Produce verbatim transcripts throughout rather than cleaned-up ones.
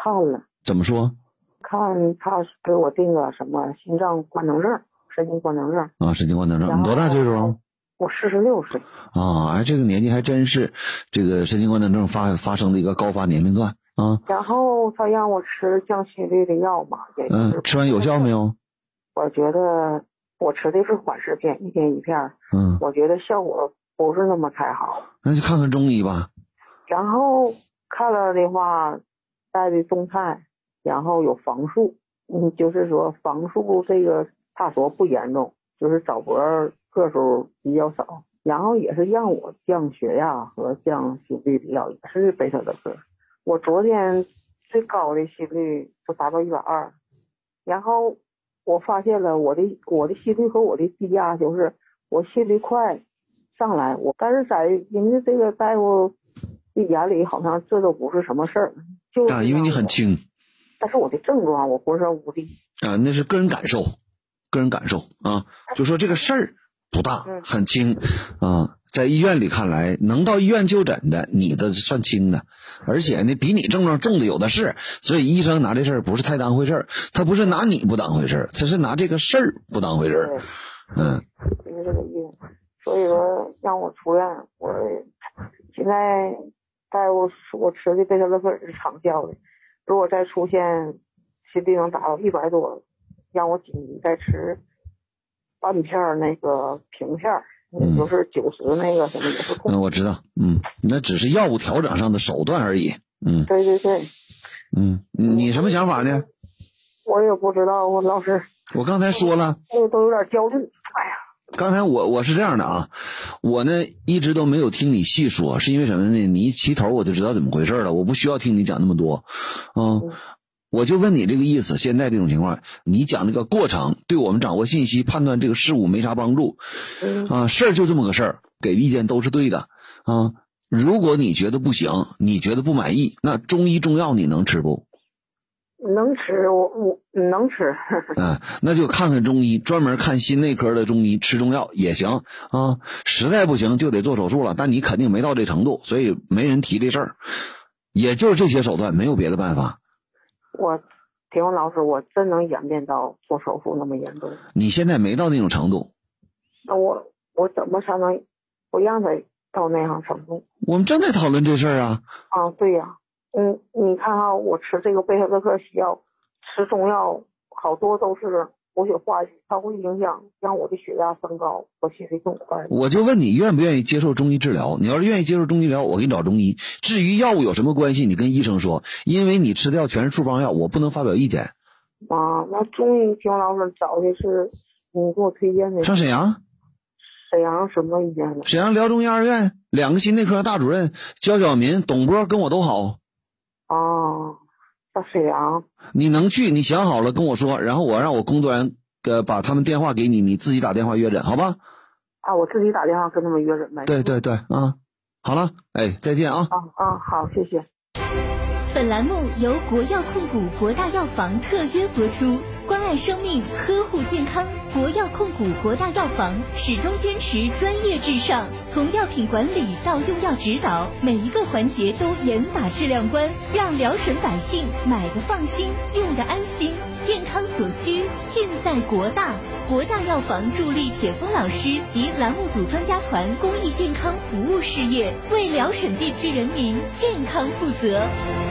看了。 怎么说？ 看他给我定个什么心脏官能症、神经官能症啊，神经官能症。你多大岁数？ 我四十六岁。 啊，哎，这个年纪还真是这个神经官能症发发生的一个高发年龄段啊。 然后他让我吃降心率的药嘛，也嗯，吃完有效没有？ 我觉得我吃的是缓释片，一天一片。 嗯， 我觉得效果不是那么太好。 那就看看中医吧。 然后看了的话，带的中菜，然后有防术，嗯，就是说防术这个他说不严重，就是早搏个数比较少，然后也是让我降血压和降心率的药，也是贝塔的克。我昨天最高的心率就达到一百二，然后我发现了我的我的心率和我的低压，就是我心率快上来，我但是在人家这个大夫的眼里好像这都不是什么事儿，就啊，因为你很轻。 但是我的症状我浑身无力啊，那是个人感受，个人感受啊，就说这个事儿不大，很轻啊。在医院里看来，能到医院就诊的，你的算轻的，而且呢，比你症状重的有的是。所以医生拿这事儿不是太当回事儿，他不是拿你不当回事儿，他是拿这个事儿不当回事儿。嗯， 就是这个意思。所以说让我出院，我现在大夫我吃的贝塔乐克是长效的，如果再出现心率能达到一百多，让我紧急再吃半片那个平片。嗯，就是九十那个什么也是控制。 嗯，我知道，嗯，那只是药物调整上的手段而已。嗯， 对对对。 嗯，你什么想法呢？ 我也不知道，我老师。 我刚才说了， 我都有点焦虑。哎呀， 刚才我我是这样的啊，我呢一直都没有听你细说，是因为什么呢？你一起头我就知道怎么回事了，我不需要听你讲那么多，嗯。嗯，我就问你这个意思，现在这种情况，你讲这个过程对我们掌握信息、判断这个事物没啥帮助。啊，事儿就这么个事儿，给意见都是对的啊。如果你觉得不行，你觉得不满意，那中医中药你能吃不？ 能吃，我我能吃。 啊，那就看看中医，专门看心内科的中医，吃中药也行啊。实在不行就得做手术了，但你肯定没到这程度，所以没人提这事儿。也就是这些手段，没有别的办法。 我田文老师，我真能演变到做手术那么严重？ 你现在没到那种程度， 那我我怎么才能不让他到那样程度？ 我们正在讨论这事儿啊。 啊，对呀、啊，嗯，你看哈，我吃这个贝塔乐克西药，吃中药好多都是活血化瘀，它会影响让我的血压升高和心率更快。 我就问你愿不愿意接受中医治疗？你要是愿意接受中医疗，我给你找中医。至于药物有什么关系，你跟医生说，因为你吃的药全是处方药，我不能发表意见。 啊，那中医田老师找的是你给我推荐的。 上沈阳。 沈阳什么医院呢？ 沈阳辽中医二院，两个心内科大主任焦晓民、董波跟我都好。 哦，到沈阳。 你能去，你想好了跟我说，然后我让我工作人员呃把他们电话给你，你自己打电话约诊，好吧？ 啊，我自己打电话跟他们约诊呗。 对对对啊，好了，哎，再见啊。 啊啊，好，谢谢。 本栏目由国药控股国大药房特约播出，关爱生命，呵护健康。国药控股国大药房始终坚持专业至上，从药品管理到用药指导，每一个环节都严把质量关，让辽沈百姓买的放心，用的安心。健康所需尽在国大。国大药房助力铁峰老师及栏目组专家团公益健康服务事业，为辽沈地区人民健康负责。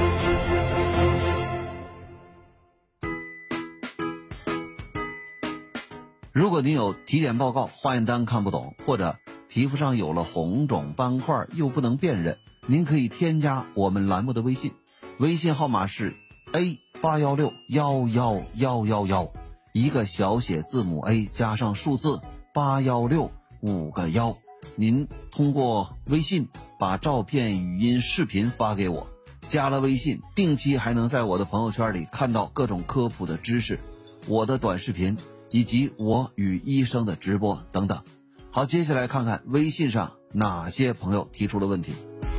如果您有体检报告化验单看不懂，或者皮肤上有了红肿斑块又不能辨认，您可以添加我们栏目的微信，微信号码是 A 八一六一一一一一，一个小写字母 A 加上数字八一六五个幺。您通过微信把照片、语音、视频发给我，加了微信，定期还能在我的朋友圈里看到各种科普的知识，我的短视频以及我与医生的直播等等。好，接下来看看微信上哪些朋友提出了问题。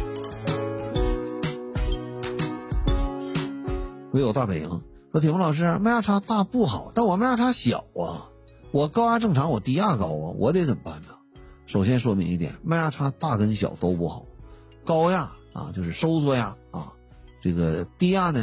唯有大本营说，铁峰老师，脉压差大不好，但我脉压差小啊，我高压正常，我低压高啊，我得怎么办呢？首先说明一点，脉压差大跟小都不好，高压啊就是收缩压啊，这个低压呢